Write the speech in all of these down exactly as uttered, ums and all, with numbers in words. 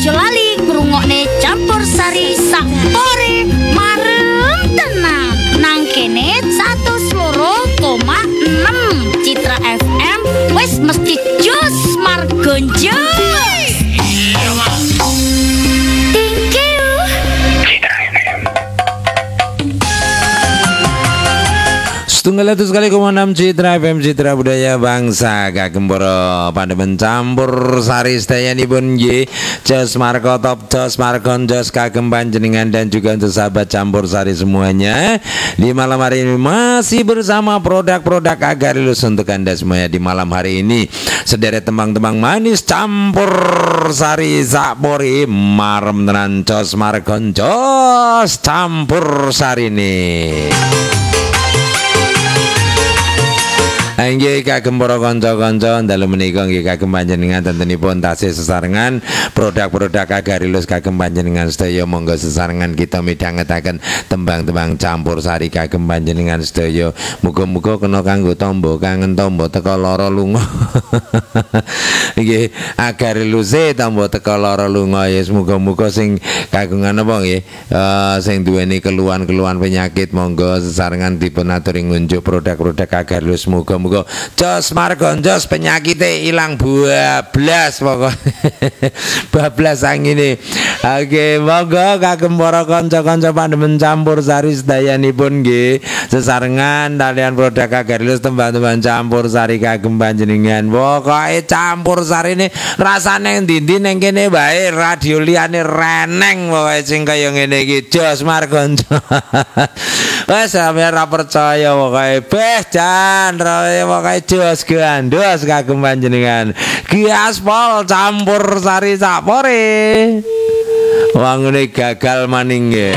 Aja lali ngrungokne Campur Sari sak pore marem tenan nang kene seratus loro koma enam Citra F M wis mesti jos margonjo. Thank you. Setunggal atus kali koma enam Citra F M Citra Budaya Bangsa kagem para pandemen campur sari sedayanipun nggih Jos Marko Top Jos Markon Jos kagem panjenengan dan juga untuk sahabat campur sari semuanya. Di malam hari ini masih bersama produk-produk Agarilus untuk Anda semuanya di malam hari ini. Sederet tembang-tembang manis campur sari sakpori marem tenan Jos Markon Jos campur sari ini. Nggih kagem para kanca-kanca dalu menika nggih kagem panjenengan tentunipun tasih sesarengan produk-produk Agarilus kagem panjenengan sedaya monggo sesarengan kita midhangetaken tembang-tembang campur sari kagem panjenengan sedaya. Muga-muga kena kanggo tombo kangen tombo teka lara lunga. Nggih Agarilus e tombo teka lara lunga ya muga-muga sing kagungan apa nggih uh, sing duweni keluhan-keluhan penyakit monggo sesarengan dipun aturi ngunjuk produk-produk Agarilus muga-muga Jos Margon Jos penyakitnya hilang bablas pokok bablas sang ini. Oke monggo kagem para kanca-kanca pandemen campur sari sedayanipun nggih sesarengan kalian produk Agarilus tembang-tembang campur sari kagem panjenengan. Pokoke campur sari ini rasane ndi-ndi ning kene bae radio liyane reneng pokoke sing kaya ngene iki Jos Margon wes sampeyan ora percaya pokoke beh jan pokoke jos gandos kagem panjenengan. Ki aspal campur sari sapore. Wangune gagal maning nggih.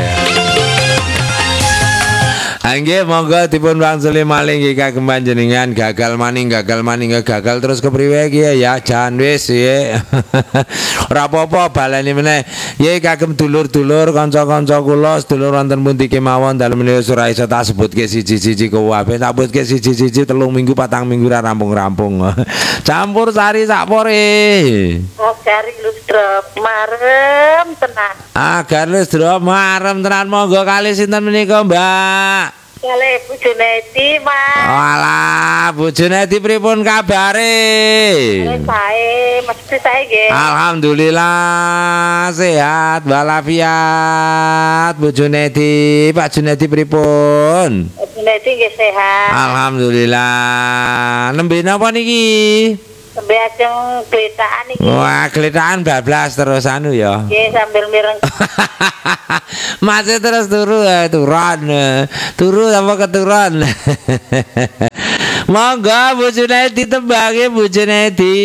Nggih monggo dipun wangsuli malih nggih kagem panjenengan gagal maning gagal maning gagal terus kepriwe iki ya jan wis ya. Ora apa-apa baleni meneh. Nggih kagem dulur-dulur kanca-kanca kula sedulur wonten pundi kemawon dalem menika ora iso tak sebutke siji-siji kuwabe tak sebutke siji-siji telung minggu patang minggu ra rampung-rampung. Campur sari sakpore. Agarilus drop marem tenan. Agarilus drop marem tenan monggo kali sinten menika Mbak? Kale bojone Edi, Mas. Walah, bojone Edi pripun kabare? Sae, mesti sae nggih. Alhamdulillah sehat walafiat. Bojone Edi, Pak Junedi pripun? Bojone Edi nggih sehat. Alhamdulillah. Nembe napa niki? Nembe ajeng gletakan iki. Wah, gletakan bablas terus anu ya. Nggih sambil mireng. Masih terus turu ya, turun. Turu apa keturun. Monggo bojone ditembangi bojone di.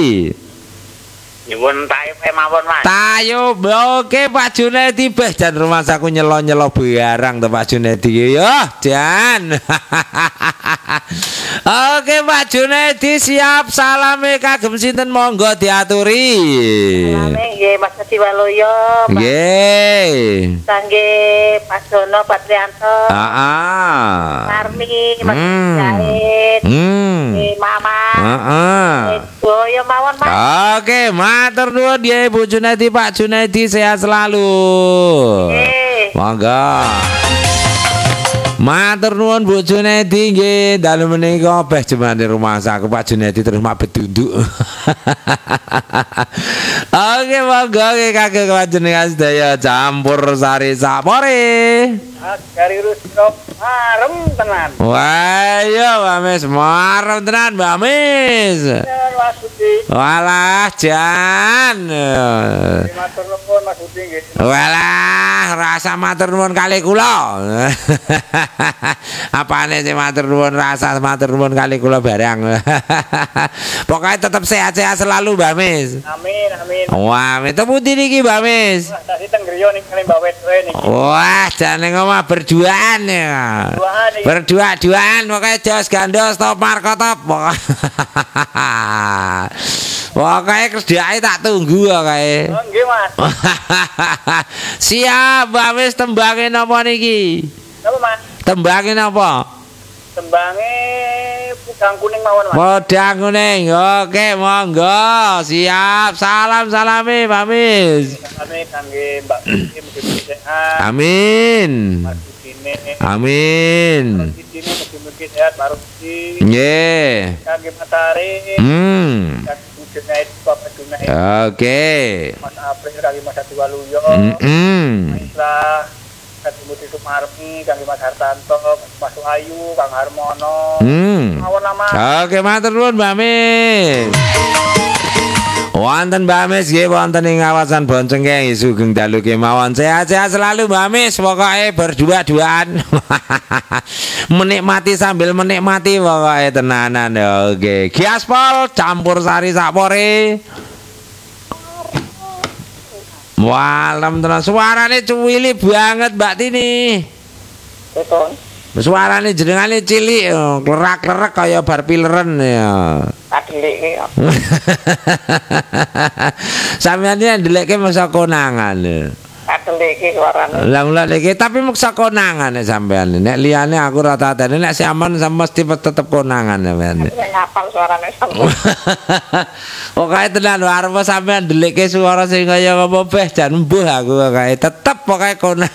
Nyuwun tayub mawon Mas. Tayub. Oke Pak Junedi beh jan rumah saku nyelo-nyelo barang to Pak Junedi yo jan. Oke Pak Junedi siap salame kagem sinten monggo diaturi. Salame nggih Mas Edi Waloyo. Nggih. Kangge Pak Dono Patrianto. Heeh. Marmi Mas Hmm. Said. Hmm. Nggih Mama. Heeh. Boyo mawon Mas. Oke, matur nuwun ya Ibu Junedi, Pak Junedi sehat selalu. Nggih. Monggo. Matur nuwun Bu Junedi nggih, dalu menika beh jemane rumah saku Pak Junedi terus mak bedunduk. Oke, monggo nggih kagem panjenengan sedaya campur sari sapore. Agarilus drop marem tenan. Wah, iya Mbak Mis, marem tenan Mbak Mis. Walah jan. Matur nuwun Mas Budi nggih. Walah, rasa matur nuwun kali kula. Apane sing matur nuwun rasa matur nuwun kali kula barang. Pokoknya tetap sehat-sehat selalu Mbak Mis. Amin amin. Wah, itu putih niki Mbak Mis. Tadi teng griya ning kene Mbak Wedwe niki. Wah, jane ngomong berduaan ya. Berduaan iki. Berdua-duaan pokoknya jos gandos top marko top. Pokoknya kerjaan tak tunggu pokoknya. Oh nggih Mas. Siap Mbak Mis tembangin apa niki? Napa Mas? Tembangin apa? Tembange Pudang kuning mawon Mas. Podang kuning. Oke, monggo. Siap. Salam salami Pak Mis. Kami kangge Mbak Suci mugi-mugi sehat. Amin. Mas Sudine. Amin. Sudine mugi-mugi sehat Pak Rusi. Nggih. Kangge Mas Ari. Hmm. Kangge Junaid Bapak Junaid. Oke. Mas April kangge Mas Adi Waluyo. Hmm. Islah kangge Muti Sumarmi, kangge Mas Hartanto, Mas Ayu, Kang Harmono. Hmm. Mawon nama. Oke, matur nuwun Mbak Mis. Wonten Mbak Mis nggih wonten ing kawasan Boncengkeng sugeng dalu kemawon. Sehat-sehat selalu Mbak Mis, pokoke berdua-duaan. Menikmati sambil menikmati pokoke tenanan. Oke, Giaspol campur sari sakpore. Walem tenan suarane cuwili banget Mbak Tini. Betul. Suarane jenengane cilik, klerak-klerek kaya bar pileren ya. Adelik iki. Sampeyan iki ndelekke masa konangan. Adelik iki suarane. Lah mulane iki tapi meksa konangan nek sampeyan. Nek liyane aku rata-ratane nek sampean mesti tetep konangan sampeyan. Nek ngapal suarane sampe. Pokoke tenan arep sampeyan ndelekke suara sing kaya apa beh jan embuh aku pokoke tetep pokoke konangan.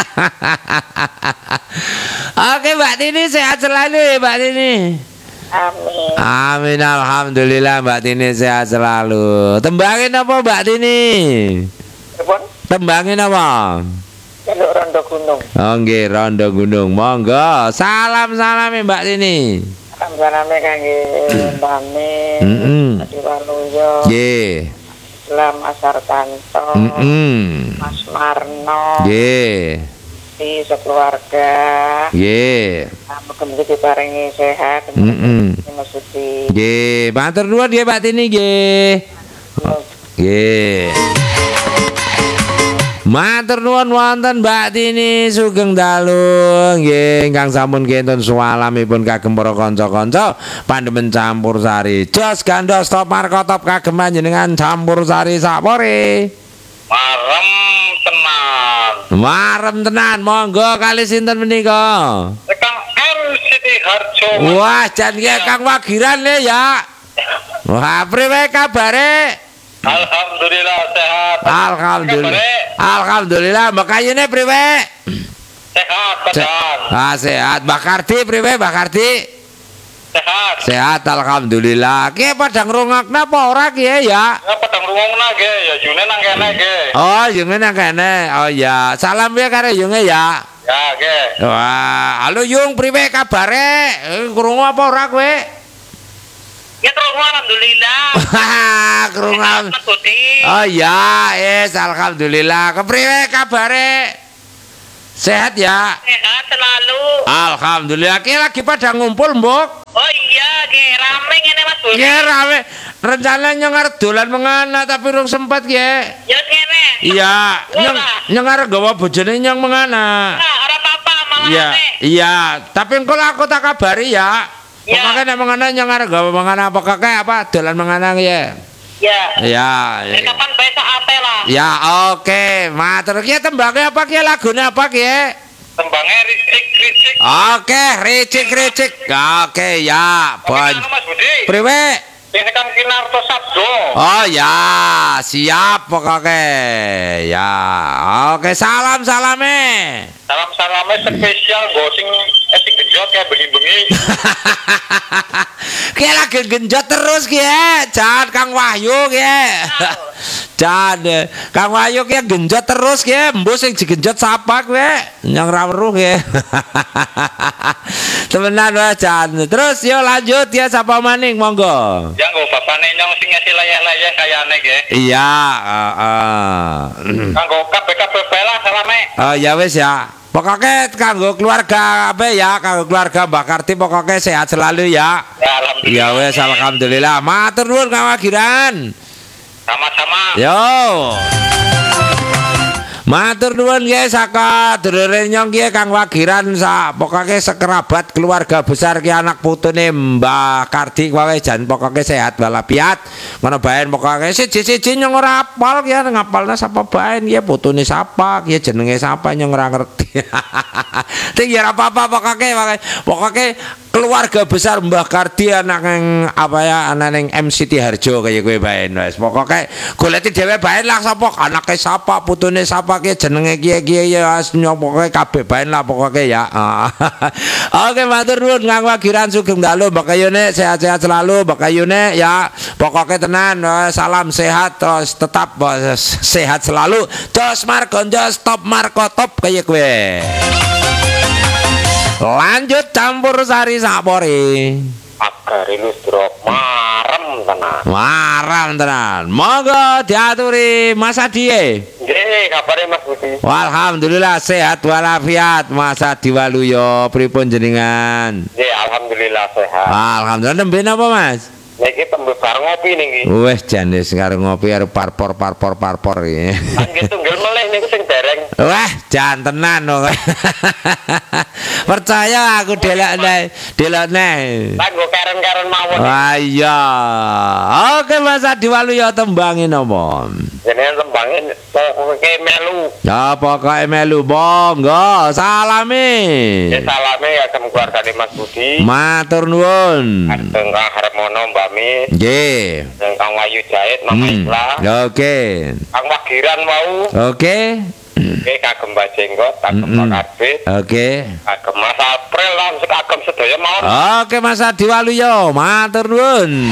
Oke Mbak Tini sehat selalu ya Mbak Tini. Amin. Amin alhamdulillah Mbak Tini sehat selalu. Tembangin apa Mbak Tini? Pripun? Tembangin apa? Jaluk rondo gunung. Oh nggih rondo gunung. Monggo. Salam-salam ya Mbak Tini. Sampeyanane kangge Mbak Min. Heeh. Adi Waluyo. Nggih. Islam Mas Hartanto. Heeh. Mas Marno. Nggih. Di sekeluarga. Nggih. Mugi-mugi diparingi sehat. Heeh. Mas Suci. Nggih, matur nuwun nggih Mbak Tini nggih. Nggih. Matur nuwun wonten Mbak Tini sugeng dalu nggih ingkang sampun kinten suwalamipun kagem para kanca-kanca pandhemen campur sari. Jos gandos top markotop kagem panjenengan campur sari sakpore. Marem tenan. Marem tenan, monggo kali sinten menika? Kang R Siti Harjo. Wah, jan nggih Kang Wagiran le ya. Wah, priwe kabare? Alhamdulillah sehat. Alhamdulillah. Alhamdulillah, Mbak Kayune priwe? Sehat, Se- tenan. ah, sehat. Mbak Karti priwe, Mbak Karti? Sehat. Sehat alhamdulillah. Ki padha ngrungokna apa ora ki ya? Ya pedang ruwungna ge, ya june nang kene ge. Oh, yunge nang kene. Oh ya, salam ya karo yunge ya. Ya ge. Wah, halo Yung priwe kabare? Eh, krungu apa ora kowe? Ya terus alhamdulillah. Haha, krungu. Mas Budi. Oh ya, yes alhamdulillah. Kepriwe kabare? Sehat ya? Sehat selalu. Alhamdulillah. Ki lagi pada ngumpul, Mbok. Oh iya, ge rame ngene Mas Budi. Ya rame. Rencananya ngarep dolan mengana tapi rung sempat ki. Ya kene. Iya, nyeng nyengar gawa bojone nyang mengana. Nah, ora apa-apa malah Iya, rame. iya. Tapi engko aku tak kabari ya. Ya. Pokoknya nek mengana nyengar gawa mengana apa kakek apa dolan mengana ya. Ya. Iya. Eh, kapan besok ate lah. Ya oke, matur ki tembangnya apa ki lagune apa ki? Tembangnya risik-risik. Oke, ricik-ricik. Oke ya, bon. Anu Mas Budi. Priwe? Ini kan Kinarto Sabdo. Oh ya, siap pokoknya. Ya, oke salam salame. Salam salamnya spesial gosing esik genjot kayak bengi-bengi. Kayak lagi genjot terus ki, jangan Kang Wahyu ki. Jangan Kang Wahyu ki genjot terus ki, mbok sing digenjot sapa kowe? Nyang ra weruh ki. Temenan wae Jan. Terus yo lanjut ya sapa maning monggo. Ya nggo bapane nyong sing ngasih layah-layah kayane ge. Iya, heeh. Kanggo kabeh-kabeh bela salame. Oh ya wis ya. Pokoknya kanggo keluarga apa ya, kanggo keluarga Mbak Karti pokoknya sehat selalu ya. Ya alhamdulillah. Ya wes alhamdulillah. Matur nuwun Kang Wagiran. Sama-sama. Yo. Matur nuwun nggih saka dulure nyong ki Kang Wagiran sak pokoke sekerabat keluarga besar ki anak putune Mbah Kardi wae jan pokoke sehat walafiat. Ngono bae pokoke siji-siji nyong ora apal ki ngapalna sapa bae ya putune sapa ki jenenge sapa nyong ora ngerti. Ting ya apa-apa pokoke pokoke keluarga besar Mbah Kardi anak yang apa ya anak yang M C T Harjo kayak gue baen wes pokoknya goleti dhewe baen lah sapa anake sapa putune sapa ki jenenge kiye-kiye ya pokoknya kabeh baen lah pokoknya ya. Oke matur nuwun Kang Wagiran Sugeng Dalu Mbak Kayune sehat-sehat selalu Mbak Kayune ya pokoknya tenan salam sehat terus tetap sehat selalu jos marko jos top marko top kayak gue. Lanjut campur sari sapori. Agari lusdro marem tenan. Marem tenan. Monggo diaturi Mas Adie. Nggih, kabare Mas Budi. Alhamdulillah sehat walafiat Mas Adi Waluyo pripun jenengan? Nggih, alhamdulillah sehat. Alhamdulillah nembe napa Mas? Niki tembe bar ngopi niki. Wes janis karo ngopi karo parpor parpor parpor iki. Nggih tunggal melih niku sing dereng. Wah, jan tenan kok. Percaya aku delokne, delokne. Kanggo karen-karen mawon. Wah iya. Oke Mas Adi Waluyo tembangin apa? Jenengan tembangin pokoke melu. Ya pokoke melu monggo salami. Ya salame ya kem keluargane Mas Budi. Matur nuwun. Kang Harmono Mbak Mi. Nggih. Dan Kang Wayu Jahit Mama Hmm. Isla. Oke. Kang Wagiran mau. Oke. Oke kagem Mbak Jenggot, kagem Mm-mm. Pak Karbit, Oke. kagem Mas April lan kagem sedaya mawon. Oke Mas Adi Waluyo, matur nuwun.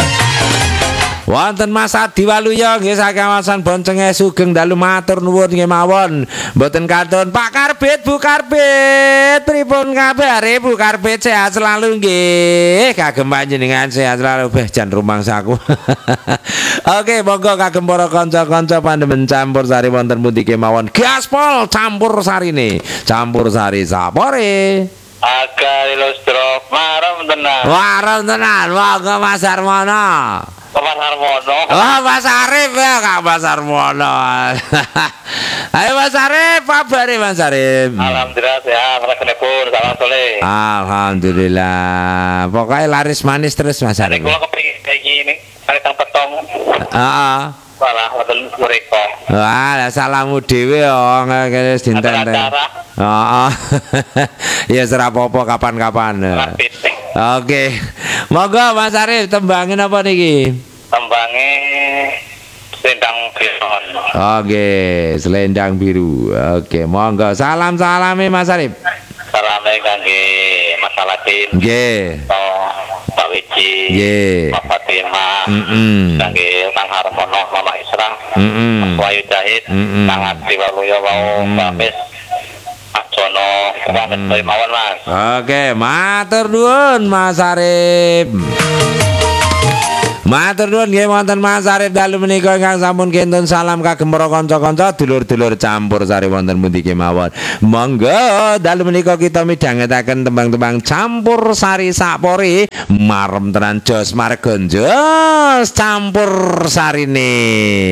Wonten Mas Adi Waluyo nggih saking kawasan Boncenge Sugeng Dalu matur nuwun nggih mawon. Mboten kantun Pak Karbit, Bu Karbit, pripun kabare Bu Karbit sehat selalu nggih. Kagem panjenengan sehat selalu beh jan rumangsaku. Oke, monggo kagem para kanca-kanca pandemen campur sari wonten pundi kemawon. Gaspol campur sarine. Campur sari sapore. Agari lustro marem tenan. Warem tenan, monggo Mas Harmono. Mas Harmono. Wah, Mas Arif ya, Kak Mas Harmono. Ayo Mas Arif, kabare Mas Arif? Alhamdulillah sehat, rekenipun salam soleh. Alhamdulillah. Pokoknya laris manis terus Mas Arif. Kula kepengin kayak gini, kali tang petong. Heeh. Salah wonten mereka. Wah, salamu dhewe yo ngene dinten. Acara-acara. Heeh. Ya serah apa kapan-kapan. Rapid. Oke. Monggo Mas Arif tembangin apa niki? Tembange Sendang Biron. Oke, selendang biru. Oke, monggo salam-salame Mas Arif. Salame kangge Mas Aladin. Nggih. Pak Wiji. Nggih. Pak Fatimah. Heeh. Kangge Kang Harmono, Mama Isra. Heeh. Wayu Jahit. Mm-mm. Kang Adi Waluyo wau Mbak Mis. Pak Jono, banget kowe mawon Mas. Oke, matur nuwun Mas Arif. Matur nuwun nggih wonten Mas Arif dalu menika ingkang sampun kentun salam kagem para kanca-kanca dulur-dulur campur sari wonten pundi kemawon. Monggo dalu menika kita midhangetaken tembang-tembang campur sari sapori marem tenan jos margonjos campur sarine.